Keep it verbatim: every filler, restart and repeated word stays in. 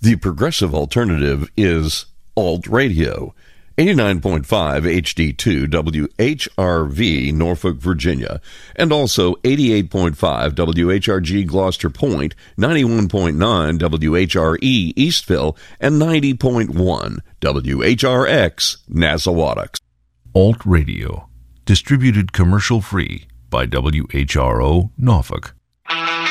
The progressive alternative is Alt Radio. eighty-nine point five H D two W H R V, Norfolk, Virginia, and also eighty-eight point five W H R G, Gloucester Point, ninety-one point nine W H R E, Eastville, and ninety point one W H R X, Nassauwattocks. Alt Radio, distributed commercial-free by W H R O, Norfolk.